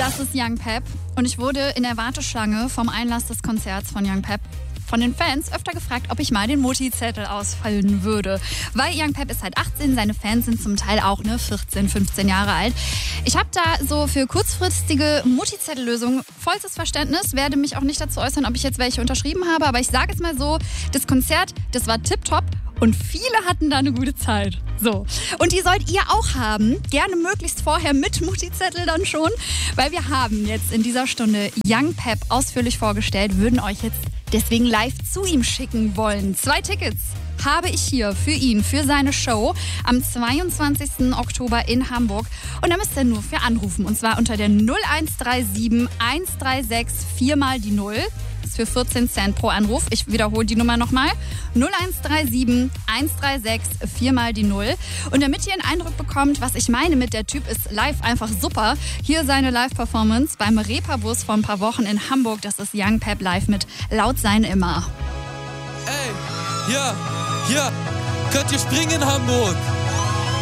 Das ist Young Pep und ich wurde in der Warteschlange vom Einlass des Konzerts von Young Pep von den Fans öfter gefragt, ob ich mal den Mutti-Zettel ausfüllen würde. Weil Young Pep ist halt 18, seine Fans sind zum Teil auch 14, 15 Jahre alt. Ich habe da so für kurzfristige Mutti-Zettel-Lösungen vollstes Verständnis, werde mich auch nicht dazu äußern, ob ich jetzt welche unterschrieben habe, aber ich sage es mal so, das Konzert, das war tipptopp. Und viele hatten da eine gute Zeit. So. Und die sollt ihr auch haben. Gerne möglichst vorher mit Mutti-Zettel dann schon. Weil wir haben jetzt in dieser Stunde Young Pep ausführlich vorgestellt, würden euch jetzt deswegen live zu ihm schicken wollen. 2 Tickets habe ich hier für ihn, für seine Show am 22. Oktober in Hamburg. Und da müsst ihr nur für anrufen. Und zwar unter der 0137 136 4 mal die 0. Das ist für 14 Cent pro Anruf. Ich wiederhole die Nummer nochmal. 0137 136 4 mal die 0. Und damit ihr einen Eindruck bekommt, was ich meine mit der Typ ist live einfach super, hier seine Live-Performance beim Reeperbus vor ein paar Wochen in Hamburg. Das ist Young Pep live mit Laut sein immer. Ey, ja, könnt ihr springen in Hamburg?